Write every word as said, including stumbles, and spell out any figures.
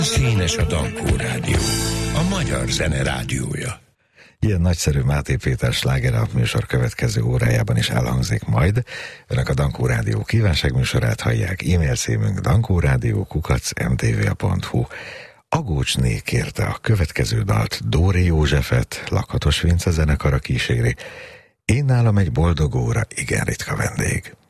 Színes a Dankó Rádió, a magyar zene rádiója. Ilyen nagyszerű Máté Péter sláger a műsor következő órájában is elhangzik majd. Önök a Dankó Rádió kívánságműsorát hallják, e-mail címünk dankórádió kukac em té vé pont hu. Agócsné kérte a következő dalt, Dóri Józsefet, Lakatos Vince zenekara kíséri. Én nálam egy boldog óra igen ritka vendég.